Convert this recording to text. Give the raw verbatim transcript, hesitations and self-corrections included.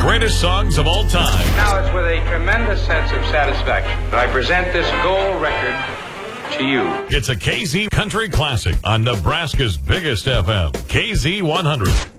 greatest songs of all time. Now it's with a tremendous sense of satisfaction that I present this gold record to you. It's a K Z Country Classic on Nebraska's biggest F M, K Z one hundred.